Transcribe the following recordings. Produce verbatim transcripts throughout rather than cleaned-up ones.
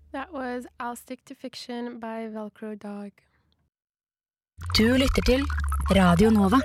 That was I'll Stick to Fiction by Velcro Dog. Du lytter til Radio Nova.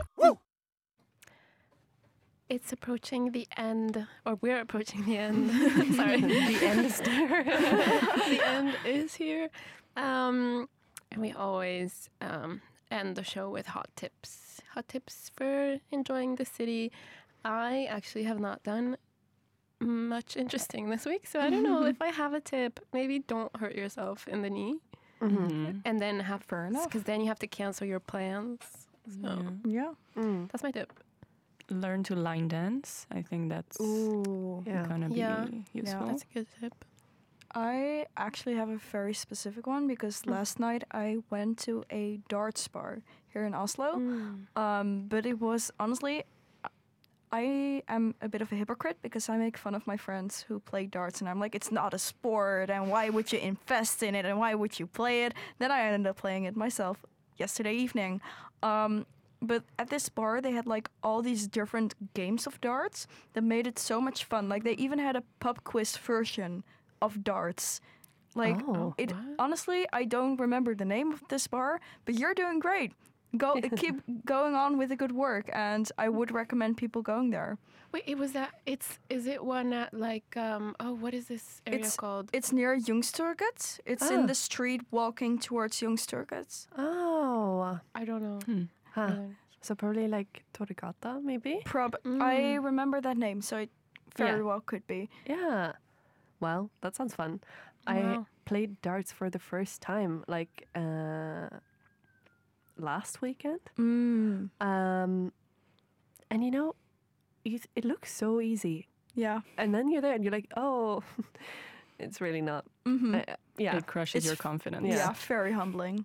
It's approaching the end, or we're approaching the end. Sorry, the end is there. The end is here. Um, and we always um, end the show with hot tips. Hot tips for enjoying the city. I actually have not done much interesting this week, so I don't know if I have a tip. Maybe don't hurt yourself in the knee. Mm-hmm. And then have, Fair enough. because then you have to cancel your plans. So Yeah. Mm. that's my tip. Learn to line dance. I think that's Ooh. Yeah. gonna be Yeah. useful. That's a good tip. I actually have a very specific one because last night I went to a darts bar here in Oslo. Mm. Um, but it was honestly, I am a bit of a hypocrite because I make fun of my friends who play darts and I'm like, it's not a sport and why would you invest in it and why would you play it? Then I ended up playing it myself yesterday evening. Um, but at this bar, they had like all these different games of darts that made it so much fun. Like they even had a pub quiz version of darts. Like Oh. it What? honestly, I don't remember the name of this bar, but you're doing great. Go keep going on with the good work, and I would recommend people going there. Wait, it was that. It's is it one at like um oh what is this area It's- called? It's near Youngstorget. It's Ah. in the street walking towards Youngstorget. Oh. I don't know. Hmm. Huh. Uh, So probably like Torgata, maybe? Prob Mm. I remember that name, so it very Yeah. well could be. Yeah. Well, that sounds fun. I Wow. played darts for the first time like uh, last weekend. Mm. Um, and you know, you th- it looks so easy. Yeah. And then you're there and you're like, oh, it's really not. Mm-hmm. Uh, yeah. It crushes It's your f- confidence. yeah. Yeah. Very humbling.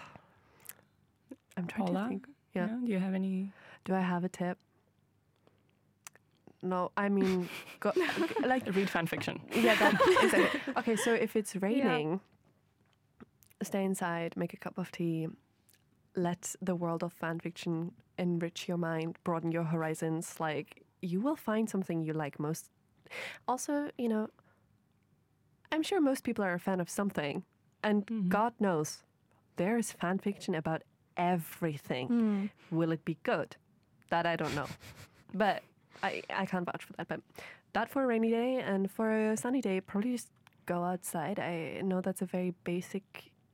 I'm trying Paula? to think. Yeah. Do you have any? Do I have a tip? No, I mean, go, like Read fan fiction. yeah, that, exactly. Okay, so if it's raining, stay inside, make a cup of tea, let the world of fan fiction enrich your mind, broaden your horizons. Like you will find something you like most. Also, you know, I'm sure most people are a fan of something, and Mhm. God knows there is fan fiction about everything. Mm. Will it be good? That I don't know. But I, I can't vouch for that. But that for a rainy day, and for a sunny day, probably just go outside. I know that's a very basic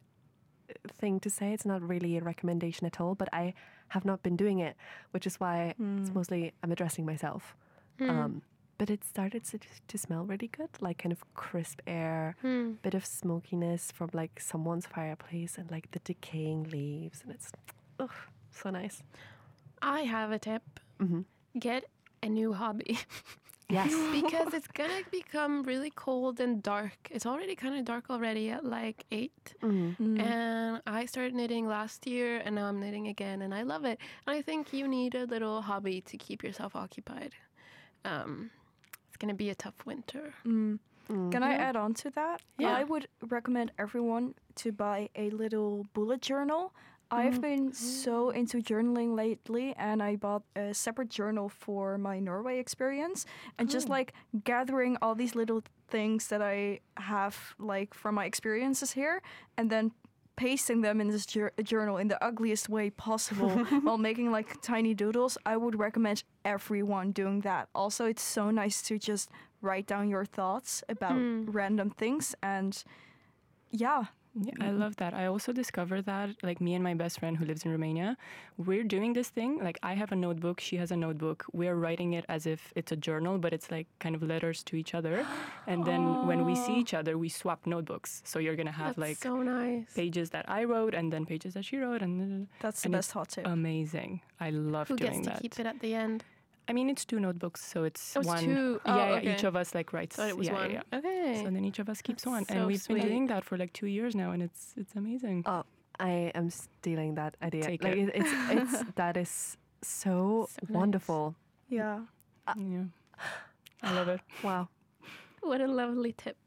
thing to say. It's not really a recommendation at all, but I have not been doing it, which is why it's Mm. mostly I'm addressing myself. Hmm. Um, but it started to, to smell really good, like kind of crisp air, Hmm. bit of smokiness from like someone's fireplace and like the decaying leaves, and it's ugh, so nice. I have a tip. Hmm Get a new hobby. Yes. Because it's gonna become really cold and dark. It's already kind of dark already at like eight. Mm. Mm. And I started knitting last year, and now I'm knitting again, and I love it. And I think you need a little hobby to keep yourself occupied. Um, it's gonna be a tough winter. Mm. Mm. Can I add on to that? Yeah. I would recommend everyone to buy a little bullet journal. I've been so into journaling lately, and I bought a separate journal for my Norway experience, and just like gathering all these little things that I have like from my experiences here, and then pasting them in this jour- journal in the ugliest way possible while making like tiny doodles. I would recommend everyone doing that. Also, it's so nice to just write down your thoughts about Mm. random things, and yeah. Yeah, I love that. I also discovered that, like, me and my best friend who lives in Romania, we're doing this thing. Like, I have a notebook, she has a notebook. We're writing it as if it's a journal, but it's like kind of letters to each other. And then when we see each other, we swap notebooks. So you're gonna have That's like so nice. pages that I wrote and then pages that she wrote, and That's the And best hot tip. amazing. I love Who doing gets to that. keep it at the end? I mean, it's two notebooks, so it's Oh, it's one. two. Oh, yeah, yeah, okay. each of us like writes. Thought it was yeah, one. yeah, yeah. Okay. So then each of us keeps That's one, so and we've sweet. been doing that for like two years now, and it's it's amazing. Oh, I am stealing that idea. Take like it. it. it's it's that is so, So nice. wonderful. Yeah. yeah, I love it. Wow. What a lovely tip.